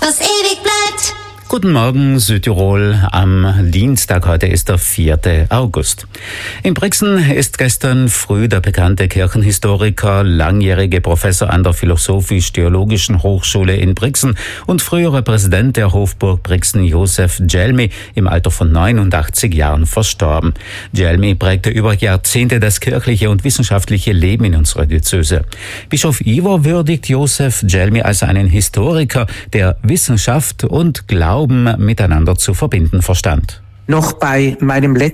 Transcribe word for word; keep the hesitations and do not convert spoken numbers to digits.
was ewig bleibt. Guten Morgen, Südtirol. Am Dienstag, heute ist der vierte August. In Brixen ist gestern früh der bekannte Kirchenhistoriker, langjährige Professor an der Philosophisch-Theologischen Hochschule in Brixen und frühere Präsident der Hofburg Brixen, Josef Djelmi, im Alter von neunundachtzig Jahren verstorben. Djelmi prägte über Jahrzehnte das kirchliche und wissenschaftliche Leben in unserer Diözese. Bischof Ivo würdigt Josef Djelmi als einen Historiker, der Wissenschaft und Glauben miteinander zu verbinden verstand. Noch bei meinem letzten